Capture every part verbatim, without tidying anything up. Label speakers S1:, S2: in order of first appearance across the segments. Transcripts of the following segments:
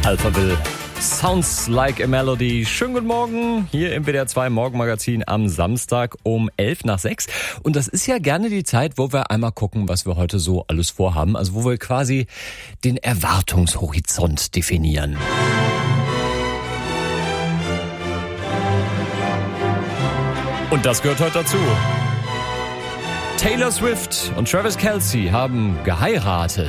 S1: Alphaville. Sounds like a melody. Schönen guten Morgen hier im W D R zwei Morgenmagazin am Samstag um elf nach sechs. Und das ist ja gerne die Zeit, wo wir einmal gucken, was wir heute so alles vorhaben. Also wo wir quasi den Erwartungshorizont definieren. Und das gehört heute dazu. Taylor Swift und Travis Kelce haben geheiratet.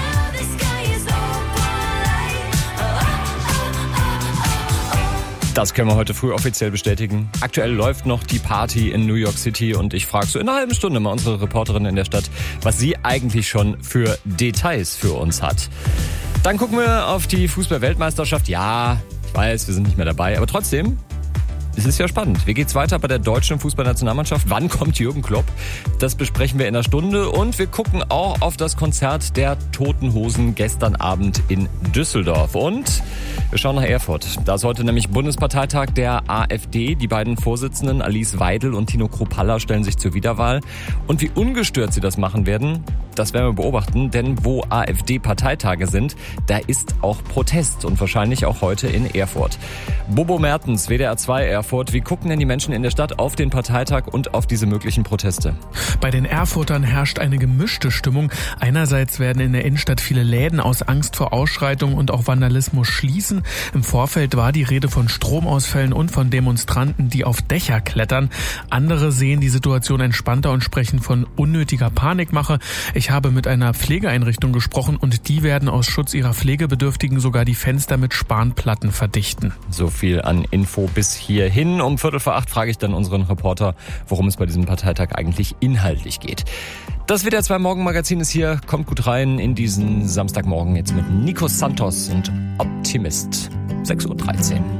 S1: Das können wir heute früh offiziell bestätigen. Aktuell läuft noch die Party in New York City und ich frage so in einer halben Stunde mal unsere Reporterin in der Stadt, was sie eigentlich schon für Details für uns hat. Dann gucken wir auf die Fußball-Weltmeisterschaft. Ja, ich weiß, wir sind nicht mehr dabei, aber trotzdem, es ist ja spannend. Wie geht's weiter bei der deutschen Fußballnationalmannschaft? Wann kommt Jürgen Klopp? Das besprechen wir in einer Stunde und wir gucken auch auf das Konzert der Toten Hosen gestern Abend in Düsseldorf. Und wir schauen nach Erfurt. Da ist heute nämlich Bundesparteitag der AfD. Die beiden Vorsitzenden Alice Weidel und Tino Kruppalla stellen sich zur Wiederwahl. Und wie ungestört sie das machen werden, das werden wir beobachten. Denn wo AfD-Parteitage sind, da ist auch Protest und wahrscheinlich auch heute in Erfurt. Bobo Mertens, W D R zwei Erfurt. Wie gucken denn die Menschen in der Stadt auf den Parteitag und auf diese möglichen Proteste?
S2: Bei den Erfurtern herrscht eine gemischte Stimmung. Einerseits werden in der Innenstadt viele Läden aus Angst vor Ausschreitungen und auch Vandalismus schließen. Im Vorfeld war die Rede von Stromausfällen und von Demonstranten, die auf Dächer klettern. Andere sehen die Situation entspannter und sprechen von unnötiger Panikmache. Ich habe mit einer Pflegeeinrichtung gesprochen und die werden aus Schutz ihrer Pflegebedürftigen sogar die Fenster mit Spanplatten verdichten.
S1: So viel an Info bis hierhin. Um Viertel vor acht frage ich dann unseren Reporter, worum es bei diesem Parteitag eigentlich inhaltlich geht. Das W D R zwei Morgenmagazin ist hier. Kommt gut rein in diesen Samstagmorgen jetzt mit Nico Santos und Optimist. sechs Uhr dreizehn.